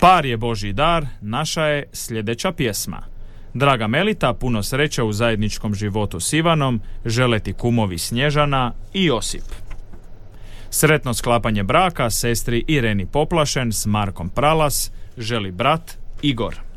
Par je Božji dar, naša je sljedeća pjesma. Draga Melita, puno sreće u zajedničkom životu s Ivanom, žele ti kumovi Snježana i Josip. Sretno sklapanje braka sestri Ireni Poplašen s Markom Pralas želi brat Igor.